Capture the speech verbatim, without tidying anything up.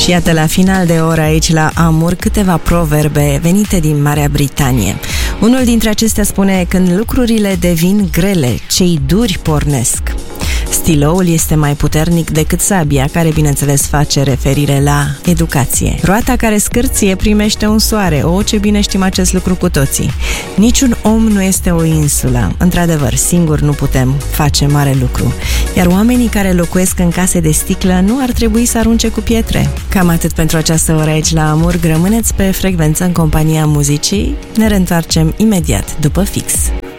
Și iată, la final de oră aici la Amur, câteva proverbe venite din Marea Britanie. Unul dintre acestea spune: când lucrurile devin grele, cei duri pornesc. Stiloul este mai puternic decât sabia, care bineînțeles face referire la educație. Roata care scârție primește un soare. O, ce bine știm acest lucru cu toții. Niciun om nu este o insulă. Într-adevăr, singur nu putem face mare lucru. Iar oamenii care locuiesc în case de sticlă nu ar trebui să arunce cu pietre. Cam atât pentru această oră aici la Amur. Rămâneți pe frecvență în compania muzicii. Ne reîntoarcem imediat după fix.